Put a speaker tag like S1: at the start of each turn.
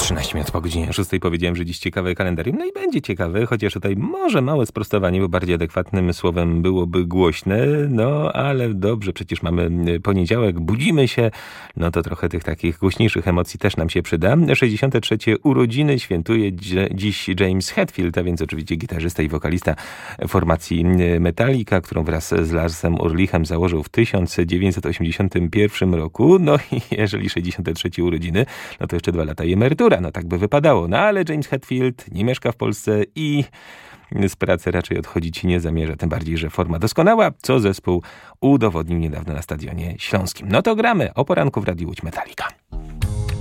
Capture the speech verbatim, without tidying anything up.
S1: trzynaście minut po godzinie szóstej powiedziałem, że dziś ciekawe kalendarium. No i będzie ciekawe, chociaż tutaj może małe sprostowanie, bo bardziej adekwatnym słowem byłoby głośne. No ale dobrze, przecież mamy poniedziałek, budzimy się. No to trochę tych takich głośniejszych emocji też nam się przyda. sześćdziesiąte trzecie urodziny świętuje dziś James Hetfield, a więc oczywiście gitarzysta i wokalista formacji Metallica, którą wraz z Larsem Ulrichem założył w tysiąc dziewięćset osiemdziesiątym pierwszym roku. No i jeżeli sześćdziesiąte trzecie urodziny, no to jeszcze dwa lata i emerytura. No tak by wypadało. No ale James Hetfield nie mieszka w Polsce i z pracy raczej odchodzić nie zamierza. Tym bardziej, że forma doskonała, co zespół udowodnił niedawno na Stadionie Śląskim. No to gramy o poranku w Radiu Łódź Metallica.